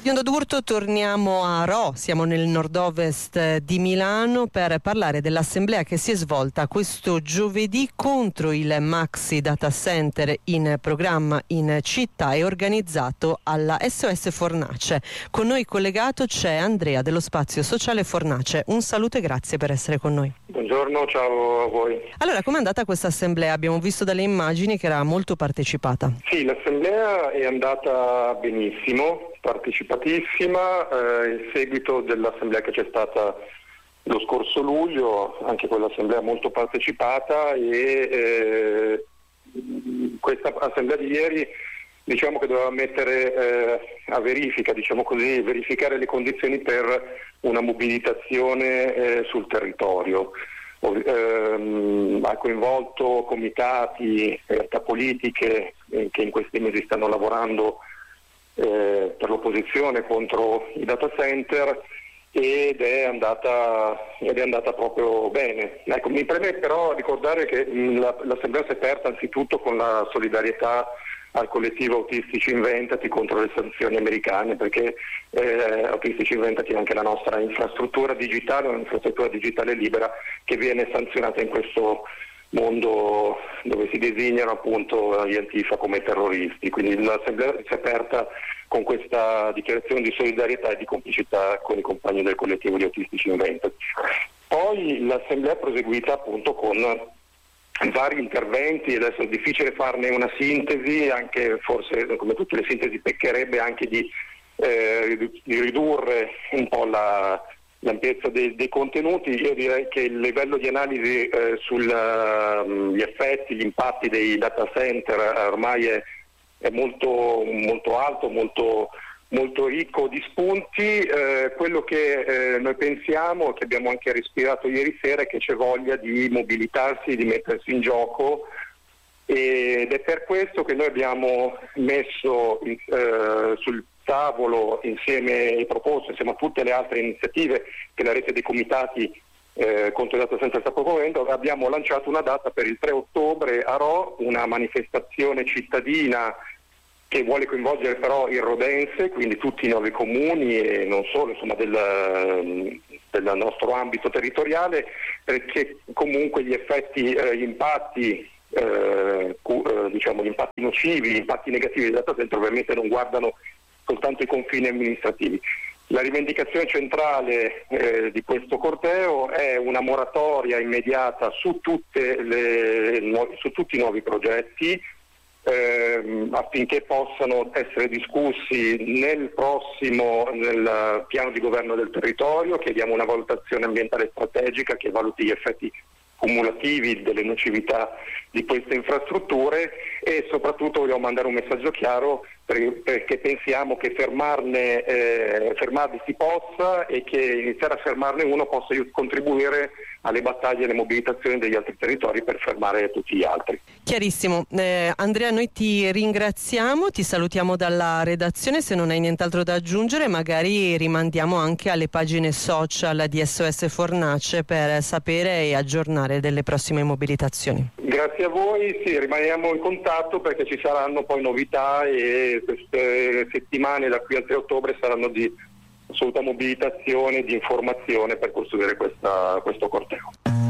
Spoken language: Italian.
Di Onda d'Urto torniamo a Rho, siamo nel nord-ovest di Milano per parlare dell'assemblea che si è svolta questo giovedì contro il Maxi Data Center in programma in città e organizzato alla SOS Fornace. Con noi collegato c'è Andrea dello Spazio Sociale Fornace. Un saluto e grazie per essere con noi. Buongiorno, ciao a voi. Allora, com'è andata questa assemblea? Abbiamo visto dalle immagini che era molto partecipata. Sì, l'assemblea è andata benissimo, partecipatissima, il seguito dell'assemblea che c'è stata lo scorso luglio, anche quell'assemblea molto partecipata, e questa assemblea di ieri diciamo che doveva mettere a verifica, diciamo così, verificare le condizioni per una mobilitazione sul territorio. Ha coinvolto comitati, realtà politiche che in questi mesi stanno lavorando per l'opposizione contro i data center ed è andata proprio bene. Ecco, mi preme però ricordare che l'assemblea si è aperta anzitutto con la solidarietà al collettivo Autistici Inventati contro le sanzioni americane, perché Autistici Inventati è anche la nostra infrastruttura digitale, un'infrastruttura digitale libera che viene sanzionata in questo mondo dove si designano appunto gli Antifa come terroristi. Quindi l'assemblea si è aperta con questa dichiarazione di solidarietà e di complicità con i compagni del collettivo di Autistici Inventati. Poi l'assemblea è proseguita appunto con vari interventi, adesso è difficile farne una sintesi, anche forse come tutte le sintesi peccherebbe anche di ridurre un po' l'ampiezza dei contenuti. Io direi che il livello di analisi sugli effetti, gli impatti dei data center ormai è molto, molto alto, molto ricco di spunti. Quello che noi pensiamo, che abbiamo anche respirato ieri sera, è che c'è voglia di mobilitarsi, di mettersi in gioco, ed è per questo che noi abbiamo messo sul tavolo insieme a tutte le altre iniziative che la rete dei comitati contro il data center sta promuovendo, abbiamo lanciato una data per il 3 ottobre a Rho, una manifestazione cittadina che vuole coinvolgere però il rodense, quindi tutti i 9 comuni e non solo, insomma, del nostro ambito territoriale, perché comunque gli effetti, gli impatti nocivi, gli impatti negativi del data center ovviamente non guardano soltanto i confini amministrativi. La rivendicazione centrale di questo corteo è una moratoria immediata su tutti i nuovi progetti, affinché possano essere discussi nel piano di governo del territorio. Chiediamo una valutazione ambientale strategica che valuti gli effetti cumulativi delle nocività di queste infrastrutture, e soprattutto vogliamo mandare un messaggio chiaro perché pensiamo che fermarli si possa, e che iniziare a fermarne uno possa contribuire alle battaglie e alle mobilitazioni degli altri territori per fermare tutti gli altri. Chiarissimo. Andrea, noi ti ringraziamo, ti salutiamo dalla redazione. Se non hai nient'altro da aggiungere, magari rimandiamo anche alle pagine social di SOS Fornace per sapere e aggiornare delle prossime mobilitazioni. Grazie a voi, sì, rimaniamo in contatto perché ci saranno poi novità, e queste settimane da qui al 3 ottobre saranno di assoluta mobilitazione, di informazione per costruire questo corteo.